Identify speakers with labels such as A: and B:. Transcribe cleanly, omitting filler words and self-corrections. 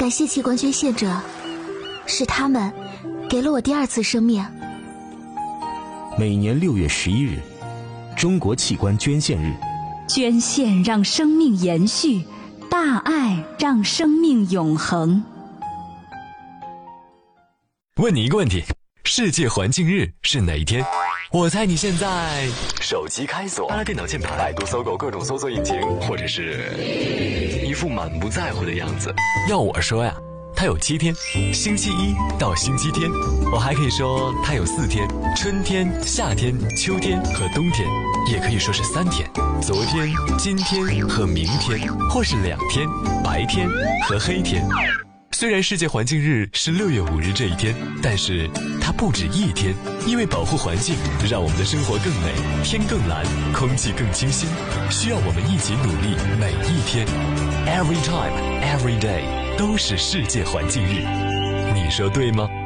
A: 感谢器官捐献者，是他们给了我第二次生命。
B: 每年6月11日，中国器官捐献日。
C: 捐献让生命延续，大爱让生命永恒。
D: 问你一个问题，世界环境日是哪一天？我猜你现在手机开锁，拉电脑键盘，百度搜狗各种搜索引擎，或者是一副满不在乎的样子。要我说呀，它有7天，星期一到星期天。我还可以说它有4天，春天、夏天、秋天和冬天，也可以说是3天，昨天、今天和明天，或是2天，白天和黑天。虽然世界环境日是6月5日这一天，但是它不止1天，因为保护环境，让我们的生活更美，天更蓝，空气更清新，需要我们一起努力，每一天 ，every time, every day 都是世界环境日，你说对吗？